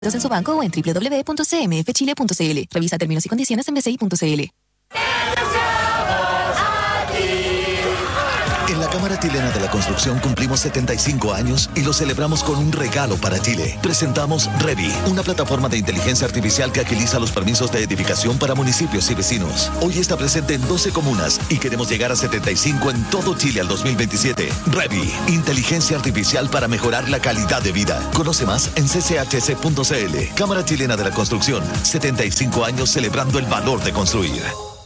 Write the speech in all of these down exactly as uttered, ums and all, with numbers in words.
en su banco o en doble u doble u doble u punto c m f chile punto c l. Revisa términos y condiciones en b c i punto c l. En la Cámara Chilena de la Construcción cumplimos setenta y cinco años y lo celebramos con un regalo para Chile. Presentamos Revi, una plataforma de inteligencia artificial que agiliza los permisos de edificación para municipios y vecinos. Hoy está presente en doce comunas y queremos llegar a setenta y cinco en todo Chile al dos mil veintisiete. Revi, inteligencia artificial para mejorar la calidad de vida. Conoce más en c c h c punto c l. Cámara Chilena de la Construcción, setenta y cinco años celebrando el valor de construir.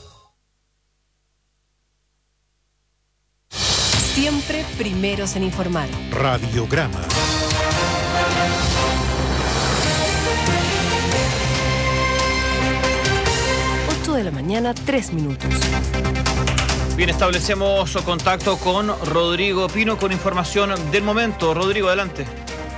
Siempre primeros en informar. Radiograma. ocho de la mañana, tres minutos. Bien, establecemos contacto con Rodrigo Pino con información del momento. Rodrigo, adelante.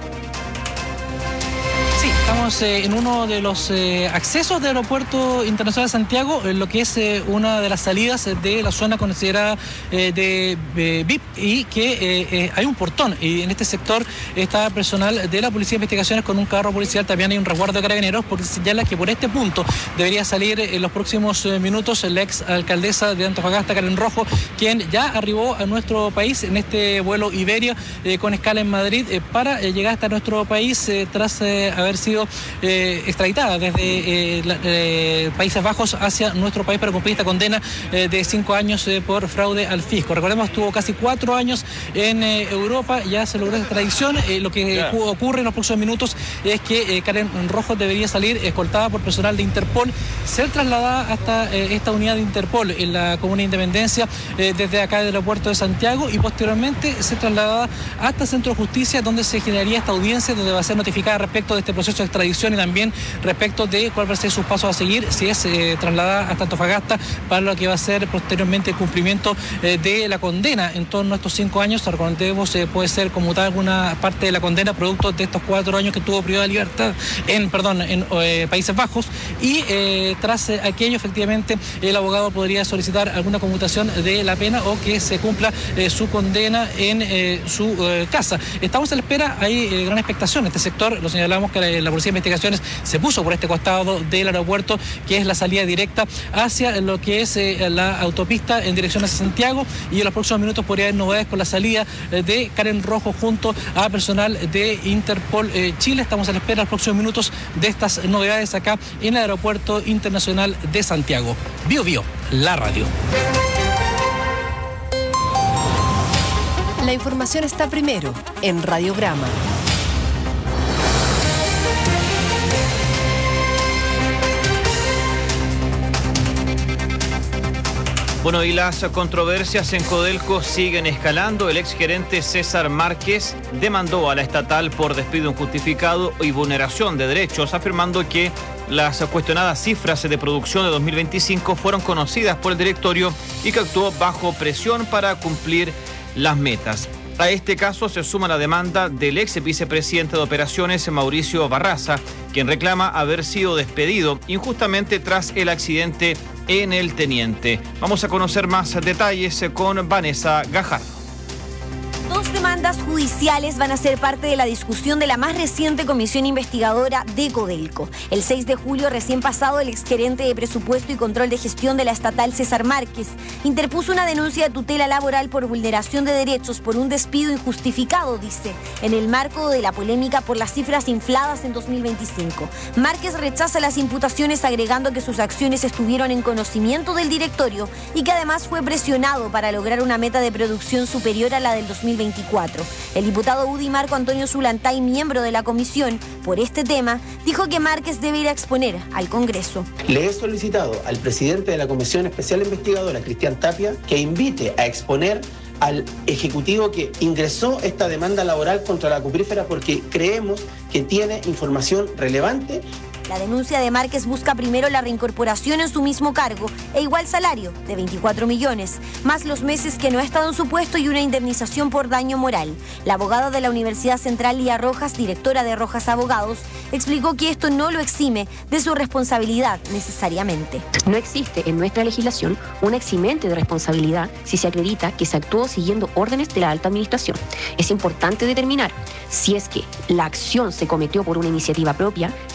Estamos eh, en uno de los eh, accesos del Aeropuerto Internacional de Santiago, en lo que es eh, una de las salidas de la zona considerada eh, de eh, V I P, y que eh, eh, hay un portón, y en este sector está personal de la Policía de Investigaciones con un carro policial. También hay un resguardo de carabineros, porque se señala que por este punto debería salir en los próximos eh, minutos la ex alcaldesa de Antofagasta, Karen Rojo, quien ya arribó a nuestro país en este vuelo Iberia eh, con escala en Madrid eh, para eh, llegar hasta nuestro país eh, tras eh, haber sido Eh, extraditada desde eh, la, eh, Países Bajos hacia nuestro país para cumplir esta condena eh, de cinco años eh, por fraude al fisco. Recordemos, estuvo casi cuatro años en eh, Europa, ya se logró esta extradición. Eh, lo que yeah. ocurre en los próximos minutos es que eh, Karen Rojo debería salir escoltada por personal de Interpol, ser trasladada hasta eh, esta unidad de Interpol en la Comuna de Independencia eh, desde acá del aeropuerto de Santiago, y posteriormente ser trasladada hasta el Centro de Justicia, donde se generaría esta audiencia, donde va a ser notificada respecto de este proceso de extradición y también respecto de cuál va a ser sus pasos a seguir, si es eh, trasladada hasta Antofagasta para lo que va a ser posteriormente el cumplimiento eh, de la condena en torno a estos cinco años. Recordemos, eh, puede ser conmutada alguna parte de la condena producto de estos cuatro años que estuvo privada de libertad en, perdón, en eh, Países Bajos, y eh, tras eh, aquello efectivamente el abogado podría solicitar alguna conmutación de la pena o que se cumpla eh, su condena en eh, su eh, casa. Estamos a la espera, hay eh, gran expectación en este sector. Lo señalamos que la, la Policía de Investigaciones se puso por este costado del aeropuerto, que es la salida directa hacia lo que es eh, la autopista en dirección hacia Santiago, y en los próximos minutos podría haber novedades con la salida eh, de Karen Rojo junto a personal de Interpol eh, Chile. Estamos a la espera en los próximos minutos de estas novedades acá en el Aeropuerto Internacional de Santiago. Bio Bio, la radio. La información está primero en Radiograma. Bueno, y las controversias en Codelco siguen escalando. El exgerente César Márquez demandó a la estatal por despido injustificado y vulneración de derechos, afirmando que las cuestionadas cifras de producción de dos mil veinticinco fueron conocidas por el directorio y que actuó bajo presión para cumplir las metas. A este caso se suma la demanda del ex vicepresidente de operaciones, Mauricio Barraza, quien reclama haber sido despedido injustamente tras el accidente en el Teniente. Vamos a conocer más detalles con Vanessa Gajardo. Dos demandas judiciales van a ser parte de la discusión de la más reciente comisión investigadora de Codelco. El seis de julio recién pasado, el exgerente de Presupuesto y Control de Gestión de la estatal, César Márquez, interpuso una denuncia de tutela laboral por vulneración de derechos por un despido injustificado, dice, en el marco de la polémica por las cifras infladas en dos mil veinticinco. Márquez rechaza las imputaciones, agregando que sus acciones estuvieron en conocimiento del directorio y que además fue presionado para lograr una meta de producción superior a la del dos mil veinticuatro. El diputado U D I Marco Antonio Zulantay, miembro de la comisión por este tema, dijo que Márquez debe ir a exponer al Congreso. Le he solicitado al presidente de la Comisión Especial Investigadora, Cristian Tapia, que invite a exponer al ejecutivo que ingresó esta demanda laboral contra la cuprífera, porque creemos que tiene información relevante La denuncia de Márquez busca primero la reincorporación en su mismo cargo e igual salario de veinticuatro millones, más los meses que no ha estado en su puesto y una indemnización por daño moral. La abogada de la Universidad Central, Lía Rojas, directora de Rojas Abogados, explicó que esto no lo exime de su responsabilidad necesariamente. No existe en nuestra legislación un eximente de responsabilidad si se acredita que se actuó siguiendo órdenes de la alta administración. Es importante determinar si es que la acción se cometió por una iniciativa propia,